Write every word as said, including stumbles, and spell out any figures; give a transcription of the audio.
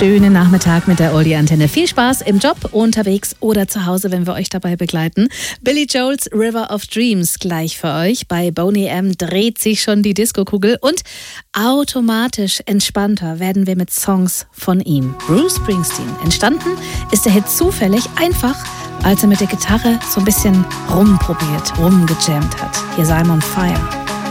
schönen Nachmittag mit der Oldie-Antenne. Viel Spaß im Job, unterwegs oder zu Hause, wenn wir euch dabei begleiten. Billy Joels River of Dreams gleich für euch. Bei Boney M dreht sich schon die Diskokugel und automatisch entspannter werden wir mit Songs von ihm. Bruce Springsteen. Entstanden ist der Hit zufällig, einfach, als er mit der Gitarre so ein bisschen rumprobiert, rumgejammt hat. Hier sei I'm on Fire.